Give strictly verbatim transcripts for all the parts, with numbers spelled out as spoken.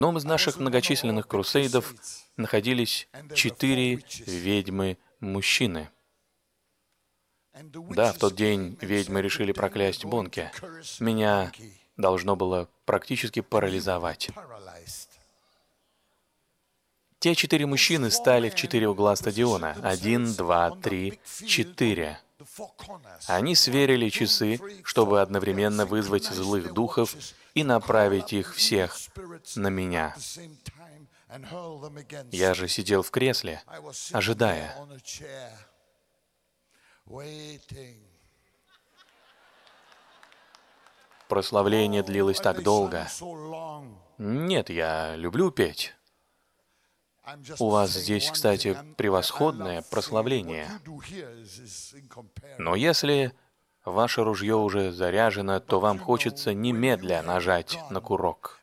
В одном из наших многочисленных крусейдов находились четыре ведьмы-мужчины. Да, в тот день ведьмы решили проклясть Бонке. Меня должно было практически парализовать. Те четыре мужчины стали в четыре угла стадиона. Один, два, три, четыре. Они сверили часы, чтобы одновременно вызвать злых духов и направить их всех на меня. Я же сидел в кресле, ожидая. Прославление длилось так долго. Нет, я люблю петь. У вас здесь, кстати, превосходное прославление. Но если ваше ружье уже заряжено, то вам хочется немедля нажать на курок.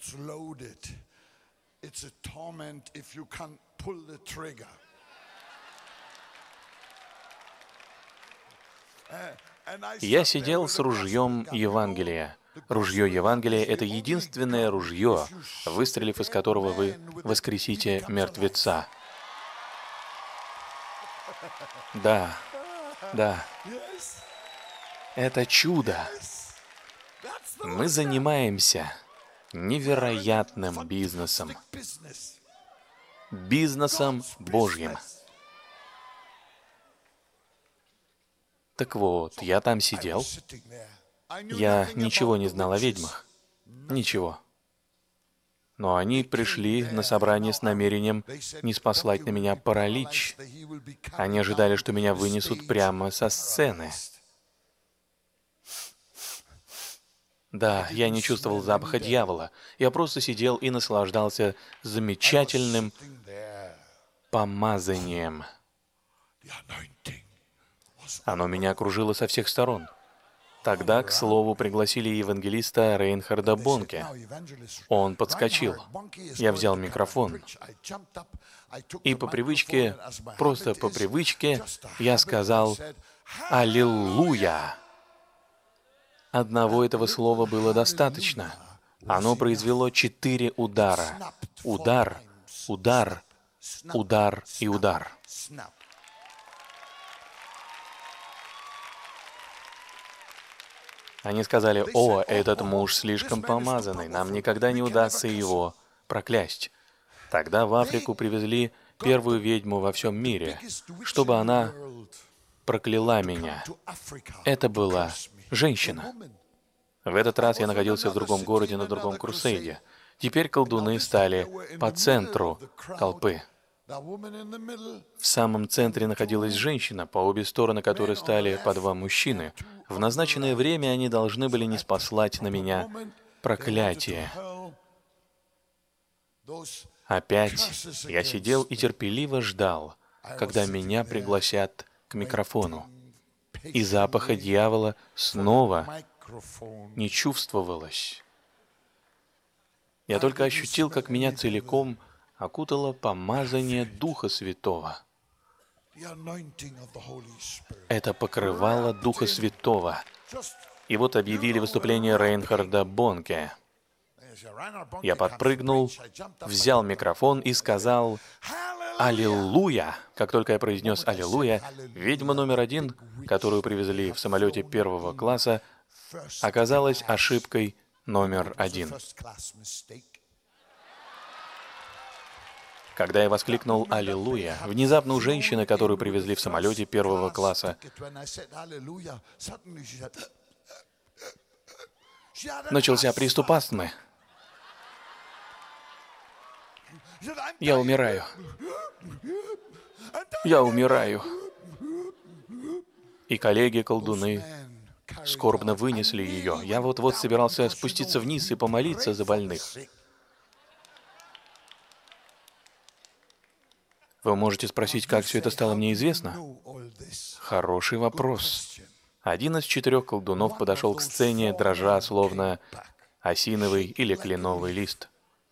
Я сидел с ружьем Евангелия. Ружье Евангелия — это единственное ружье, выстрелив из которого вы воскресите мертвеца. Да, да. Это чудо. Мы занимаемся невероятным бизнесом. Бизнесом Божьим. Так вот, я там сидел. Я ничего не знал о ведьмах. Ничего. Но они пришли на собрание с намерением не спаслать на меня паралич. Они ожидали, что меня вынесут прямо со сцены. Да, я не чувствовал запаха дьявола. Я просто сидел и наслаждался замечательным помазанием. Оно меня окружило со всех сторон. Тогда, к слову, пригласили евангелиста Рейнхарда Бонке. Он подскочил. Я взял микрофон. И по привычке, просто по привычке, я сказал «Аллилуйя». Одного этого слова было достаточно. Оно произвело четыре удара. Удар, удар, удар и удар. Они сказали: «О, этот муж слишком помазанный, нам никогда не удастся его проклясть». Тогда в Африку привезли первую ведьму во всем мире, чтобы она прокляла меня. Это была женщина. В этот раз я находился в другом городе на другом крусейде. Теперь колдуны стали по центру толпы. В самом центре находилась женщина, по обе стороны которой стали по два мужчины. В назначенное время они должны были ниспослать на меня проклятие. Опять я сидел и терпеливо ждал, когда меня пригласят к микрофону. И запаха дьявола снова не чувствовалось. Я только ощутил, как меня целиком окутало помазание Духа Святого. Это покрывало Духа Святого. И вот объявили выступление Рейнхарда Бонке. Я подпрыгнул, взял микрофон и сказал «Аллилуйя». Как только я произнес «Аллилуйя», ведьма номер один, которую привезли в самолете первого класса, оказалась ошибкой номер один. Когда я воскликнул «Аллилуйя», внезапно у женщины, которую привезли в самолете первого класса, начался приступ астмы. Я умираю. Я умираю. И коллеги-колдуны скорбно вынесли ее. Я вот-вот собирался спуститься вниз и помолиться за больных. Вы можете спросить, как все это стало мне известно? Хороший вопрос. Один из четырех колдунов подошел к сцене, дрожа, словно осиновый или кленовый лист.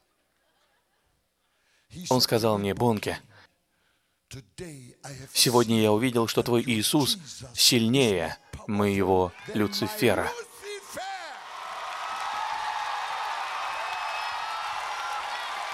Он сказал мне: «Бонке, сегодня я увидел, что твой Иисус сильнее моего Люцифера».